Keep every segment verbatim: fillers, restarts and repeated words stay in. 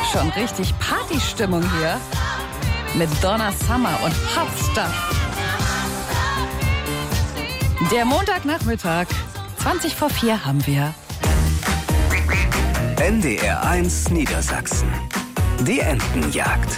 schon richtig Partystimmung hier mit Donna Summer und Hot Stuff. Der Montagnachmittag, zwanzig vor vier haben wir. N D R eins Niedersachsen. Die Entenjagd.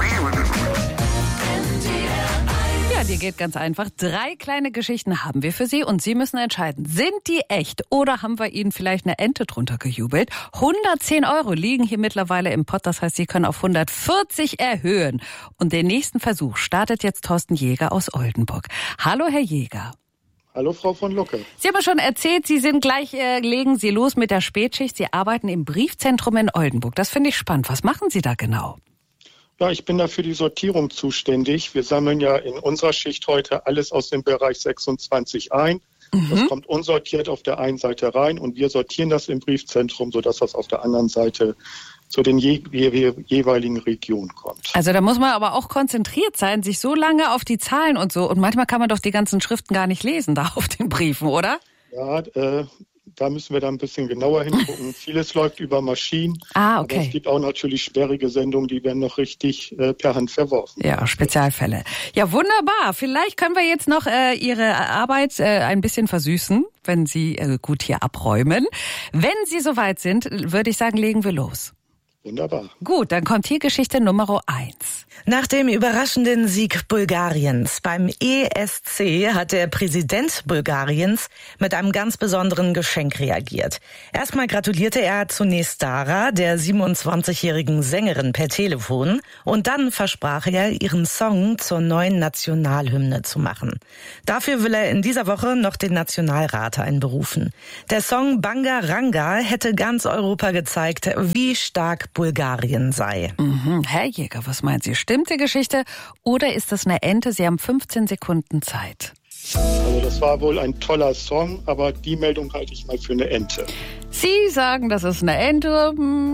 Ja, die geht ganz einfach. Drei kleine Geschichten haben wir für Sie und Sie müssen entscheiden, sind die echt oder haben wir Ihnen vielleicht eine Ente drunter gejubelt? hundertzehn Euro liegen hier mittlerweile im Pott, das heißt, Sie können auf hundertvierzig erhöhen. Und den nächsten Versuch startet jetzt Thorsten Jäger aus Oldenburg. Hallo, Herr Jäger. Hallo, Frau von Lucke. Sie haben ja schon erzählt, Sie sind gleich, äh, legen Sie los mit der Spätschicht. Sie arbeiten im Briefzentrum in Oldenburg. Das finde ich spannend. Was machen Sie da genau? Ja, ich bin da für die Sortierung zuständig. Wir sammeln ja in unserer Schicht heute alles aus dem Bereich sechsundzwanzig ein. Mhm. Das kommt unsortiert auf der einen Seite rein und wir sortieren das im Briefzentrum, sodass das auf der anderen Seite zu den je, je, jeweiligen Regionen kommt. Also da muss man aber auch konzentriert sein, sich so lange auf die Zahlen und so. Und manchmal kann man doch die ganzen Schriften gar nicht lesen da auf den Briefen, oder? Ja, äh, da müssen wir da ein bisschen genauer hingucken. Vieles läuft über Maschinen. Ah, okay. Aber es gibt auch natürlich sperrige Sendungen, die werden noch richtig äh, per Hand verworfen. Ja, Spezialfälle. Ja, wunderbar. Vielleicht können wir jetzt noch äh, Ihre Arbeit äh, ein bisschen versüßen, wenn Sie äh, gut hier abräumen. Wenn Sie soweit sind, würde ich sagen, legen wir los. Wunderbar. Gut, dann kommt hier Geschichte Nummer eins. Nach dem überraschenden Sieg Bulgariens beim E S C hat der Präsident Bulgariens mit einem ganz besonderen Geschenk reagiert. Erstmal gratulierte er zunächst Dara, der siebenundzwanzigjährigen Sängerin, per Telefon. Und dann versprach er, ihren Song zur neuen Nationalhymne zu machen. Dafür will er in dieser Woche noch den Nationalrat einberufen. Der Song Banga Ranga hätte ganz Europa gezeigt, wie stark Bulgarien sei. Mhm. Herr Jäger, was meinen Sie? Stimmt die Geschichte oder ist das eine Ente? Sie haben fünfzehn Sekunden Zeit. Also das war wohl ein toller Song, aber die Meldung halte ich mal für eine Ente. Sie sagen, das ist eine Ente.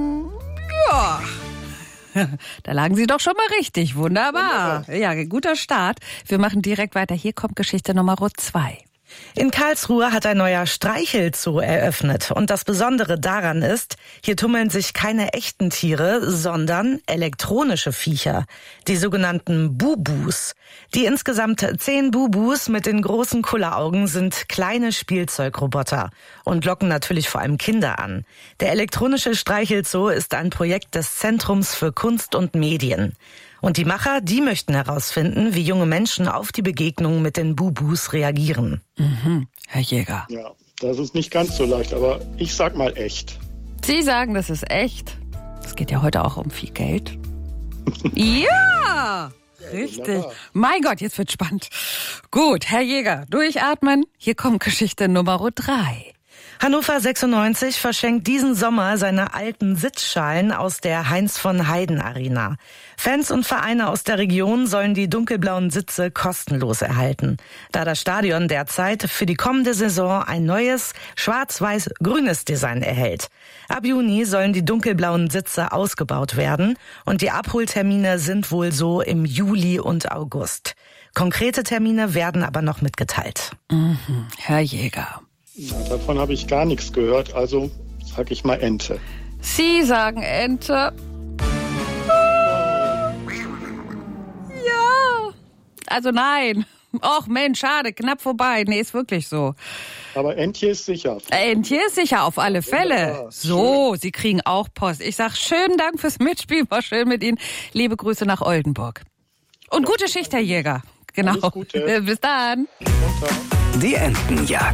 Ja, da lagen Sie doch schon mal richtig. Wunderbar. Wunderbar. Ja, guter Start. Wir machen direkt weiter. Hier kommt Geschichte Nummer zwei. In Karlsruhe hat ein neuer Streichelzoo eröffnet. Und das Besondere daran ist, hier tummeln sich keine echten Tiere, sondern elektronische Viecher. Die sogenannten Bubus. Die insgesamt zehn Bubus mit den großen Kulleraugen sind kleine Spielzeugroboter und locken natürlich vor allem Kinder an. Der elektronische Streichelzoo ist ein Projekt des Zentrums für Kunst und Medien. Und die Macher, die möchten herausfinden, wie junge Menschen auf die Begegnung mit den Bubus reagieren. Mhm. Herr Jäger. Ja, das ist nicht ganz so leicht, aber ich sag mal echt. Sie sagen, das ist echt. Es geht ja heute auch um viel Geld. Ja, richtig. Wunderbar. Mein Gott, jetzt wird's spannend. Gut, Herr Jäger, durchatmen. Hier kommt Geschichte Nummer drei. Hannover sechsundneunzig verschenkt diesen Sommer seine alten Sitzschalen aus der Heinz von Heiden Arena. Fans und Vereine aus der Region sollen die dunkelblauen Sitze kostenlos erhalten, da das Stadion derzeit für die kommende Saison ein neues schwarz-weiß-grünes Design erhält. Ab Juni sollen die dunkelblauen Sitze ausgebaut werden und die Abholtermine sind wohl so im Juli und August. Konkrete Termine werden aber noch mitgeteilt. Mhm. Herr Jäger. Ja, davon habe ich gar nichts gehört, also sage ich mal Ente. Sie sagen Ente. Ja. Also nein. Och Mensch, schade, knapp vorbei. Nee, ist wirklich so. Aber Entje ist sicher. Entje ist sicher, auf alle Fälle. Ja, so, schön. Sie kriegen auch Post. Ich sag schönen Dank fürs Mitspielen, war schön mit Ihnen. Liebe Grüße nach Oldenburg. Und gute Schicht, Herr Jäger. Genau. Alles Gute. Bis dann. Die Entenjagd.